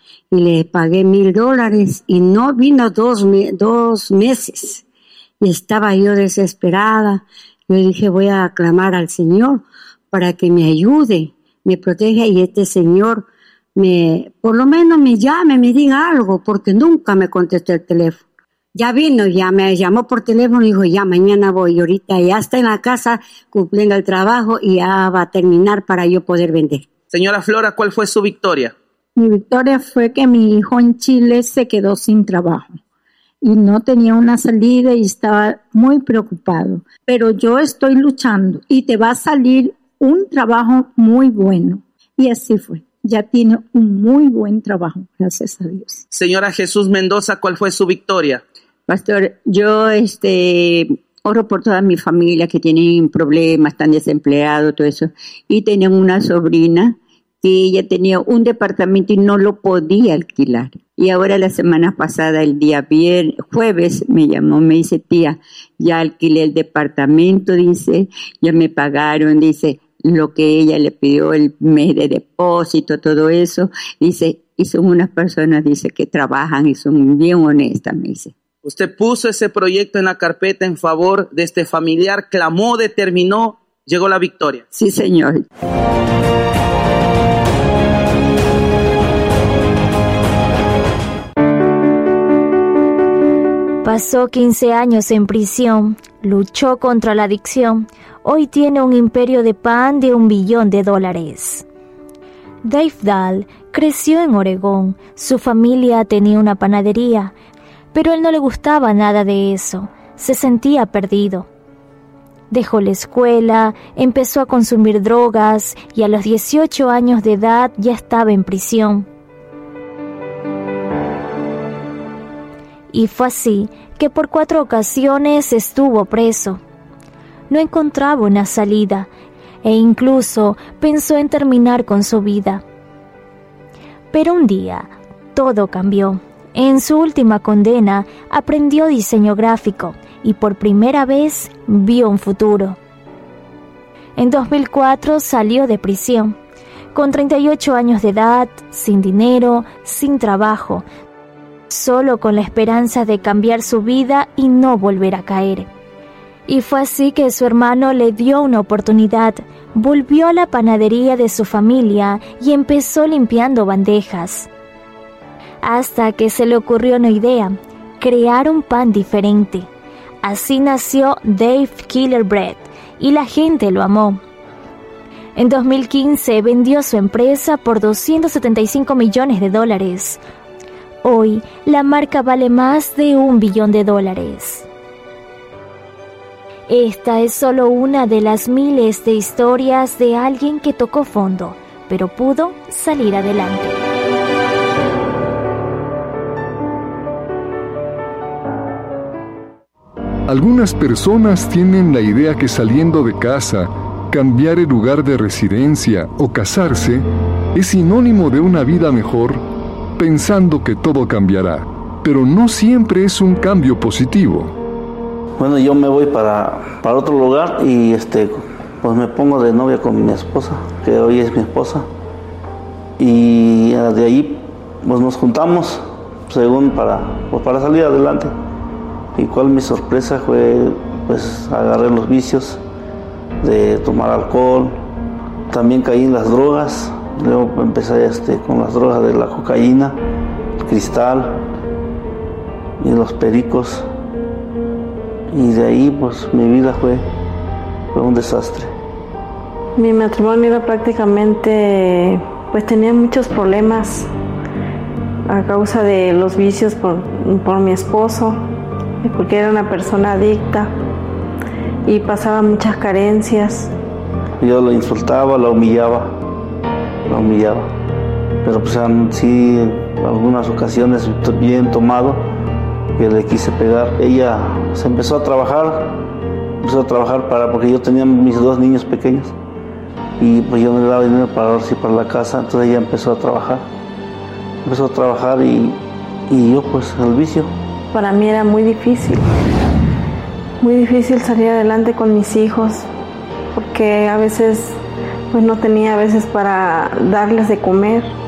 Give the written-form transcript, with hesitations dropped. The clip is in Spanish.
y le pagué $1,000 y no vino 2 meses. Y estaba yo desesperada. Yo dije, voy a clamar al Señor para que me ayude, me proteja y este Señor por lo menos me llame, me diga algo, porque nunca me contestó el teléfono. Ya vino, ya me llamó por teléfono y dijo, ya mañana voy. Y ahorita ya está en la casa cumpliendo el trabajo y ya va a terminar para yo poder vender. Señora Flora, ¿cuál fue su victoria? Mi victoria fue que mi hijo en Chile se quedó sin trabajo y no tenía una salida y estaba muy preocupado. Pero yo estoy luchando y te va a salir un trabajo muy bueno. Y así fue. Ya tiene un muy buen trabajo, gracias a Dios. Señora Jesús Mendoza, ¿cuál fue su victoria? Pastor, yo oro por toda mi familia que tienen problemas, están desempleados, todo eso. Y tenía una sobrina que ella tenía un departamento y no lo podía alquilar. Y ahora la semana pasada, el día jueves, me llamó, me dice, tía, ya alquilé el departamento, dice, ya me pagaron, dice, lo que ella le pidió, el mes de depósito, todo eso, dice, y son unas personas, dice, que trabajan y son bien honestas, me dice. Usted puso ese proyecto en la carpeta en favor de este familiar, clamó, determinó, llegó la victoria. Sí, señor. Pasó 15 años en prisión, luchó contra la adicción. Hoy tiene un imperio de pan de $1 billón. Dave Dahl creció en Oregón. Su familia tenía una panadería, pero a él no le gustaba nada de eso. Se sentía perdido. Dejó la escuela, empezó a consumir drogas y a los 18 años de edad ya estaba en prisión. Y fue así que por 4 ocasiones estuvo preso. No encontraba una salida e incluso pensó en terminar con su vida. Pero un día todo cambió. En su última condena aprendió diseño gráfico y por primera vez vio un futuro. En 2004 salió de prisión, con 38 años de edad, sin dinero, sin trabajo, solo con la esperanza de cambiar su vida y no volver a caer. Y fue así que su hermano le dio una oportunidad. Volvió a la panadería de su familia y empezó limpiando bandejas. Hasta que se le ocurrió una idea, crear un pan diferente. Así nació Dave Killer Bread y la gente lo amó. En 2015 vendió su empresa por $275 millones. Hoy la marca vale más de $1 billón. Esta es solo una de las miles de historias de alguien que tocó fondo, pero pudo salir adelante. Algunas personas tienen la idea que saliendo de casa, cambiar el lugar de residencia o casarse es sinónimo de una vida mejor, pensando que todo cambiará, pero no siempre es un cambio positivo. Bueno, yo me voy para otro lugar y pues me pongo de novia con mi esposa, que hoy es mi esposa. Y de ahí pues nos juntamos según para salir adelante. Y cuál mi sorpresa fue, pues agarré los vicios de tomar alcohol, también caí en las drogas, luego empecé con las drogas de la cocaína, el cristal y los pericos. Y de ahí pues mi vida fue un desastre. Mi matrimonio era prácticamente, pues tenía muchos problemas a causa de los vicios por mi esposo, porque era una persona adicta y pasaba muchas carencias. Yo lo insultaba, lo humillaba, pero pues sí, en algunas ocasiones bien tomado, que le quise pegar. Ella se empezó a trabajar porque yo tenía mis 2 niños pequeños y pues yo no le daba dinero para la casa, entonces ella empezó a trabajar y yo pues el vicio. Para mí era muy difícil salir adelante con mis hijos, porque a veces pues no tenía para darles de comer.